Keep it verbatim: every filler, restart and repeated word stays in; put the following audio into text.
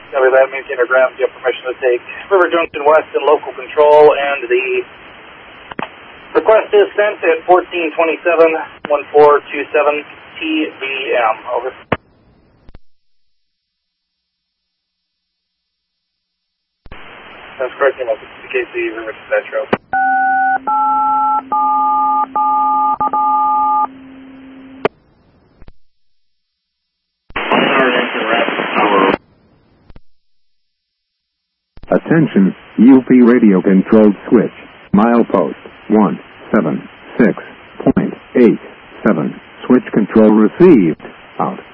Copy that, maintainer ground, you have permission to take River Junction West and local control, and the request is sent at fourteen twenty-seven, fourteen twenty-seven T V M. Over. That's correct, you know, the K C River Dispatch Road. Attention, U P radio controlled switch, milepost one seven six point eight seven, switch control received, out.